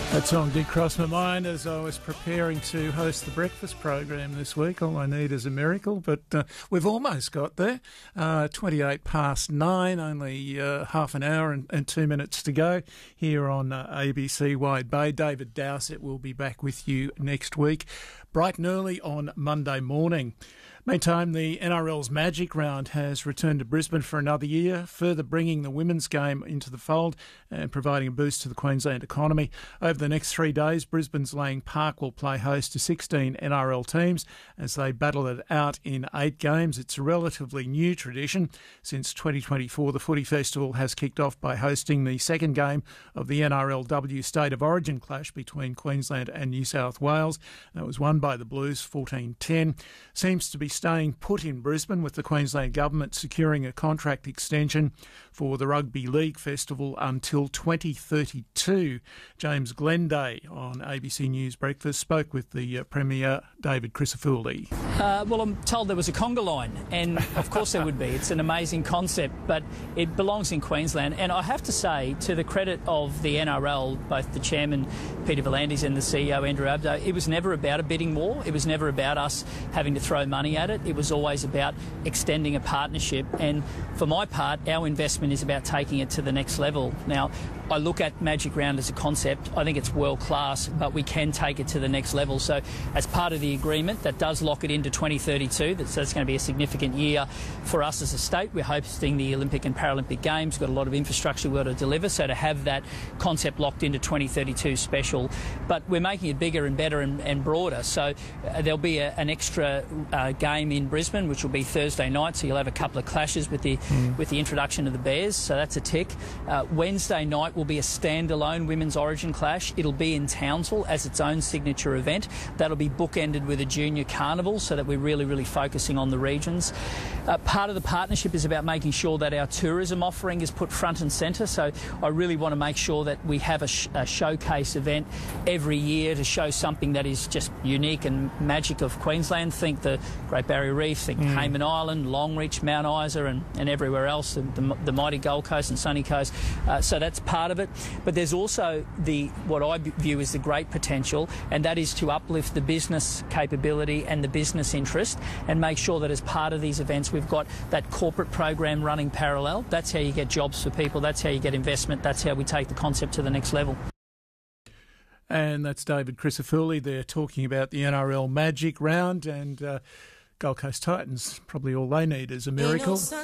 That song did cross my mind as I was preparing to host the breakfast program this week. All I need is a miracle, but we've almost got there. 28 past 9, only half an hour and 2 minutes to go here on ABC Wide Bay. David Dowsett will be back with you next week, bright and early on Monday morning. Meantime, the NRL's Magic Round has returned to Brisbane for another year, further bringing the women's game into the fold and providing a boost to the Queensland economy. Over the next 3 days, Brisbane's Lang Park will play host to 16 NRL teams as they battle it out in 8 games. It's a relatively new tradition. Since 2024, the Footy Festival has kicked off by hosting the second game of the NRLW State of Origin clash between Queensland and New South Wales. That was won by the Blues 14-10. Seems to be staying put in Brisbane, with the Queensland Government securing a contract extension for the Rugby League Festival until 2032. James Glenday on ABC News Breakfast spoke with the Premier, David Crisafulli. Well, I'm told there was a conga line, and of course there would be. It's an amazing concept, but it belongs in Queensland. And I have to say, to the credit of the NRL, both the chairman, Peter V'landys, and the CEO, Andrew Abdo, it was never about a bidding war. It was never about us having to throw money at it. It was always about extending a partnership. And for my part, our investment is about taking it to the next level. Now, I look at Magic Round as a concept. I think it's world class, but we can take it to the next level. So as part of the agreement, that does lock it into 2032. That's going to be a significant year for us as a state. We're hosting the Olympic and Paralympic Games. We've got a lot of infrastructure we've got to deliver. So to have that concept locked into 2032 is special. But we're making it bigger and better and broader. So there'll be an extra game in Brisbane, which will be Thursday night. So you'll have a couple of clashes with the introduction of the Bears. So that's a tick. Wednesday night will be a standalone Women's Origin clash. It'll be in Townsville as its own signature event. That'll be bookended with a junior carnival so that we're really focusing on the regions. Part of the partnership is about making sure that our tourism offering is put front and centre. So I really want to make sure that we have a showcase event every year to show something that is just unique and magic of Queensland. Think the Great Barrier Reef, think Hayman Island, Longreach, Mount Isa and everywhere else, the mighty Gold Coast and Sunny Coast. So that's part of it. But there's also what I view as the great potential, and that is to uplift the business capability and the business interest and make sure that as part of these events we've got that corporate program running parallel. That's how you get jobs for people. That's how you get investment. That's how we take the concept to the next level. And that's David Crisafulli there talking about the NRL Magic Round, and Gold Coast Titans, probably all they need is a miracle.